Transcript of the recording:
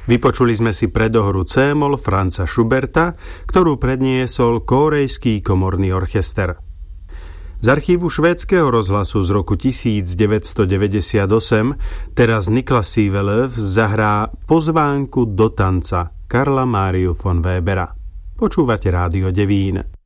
Vypočuli sme si predohru C-moll Franza Schuberta, ktorú predniesol Kórejský komorný orchester. Z archívu švédskeho rozhlasu z roku 1998 teraz Niklas Sivelev zahrá Pozvánku do tanca Karla Máriu von Webera. Počúvate Rádio Devín.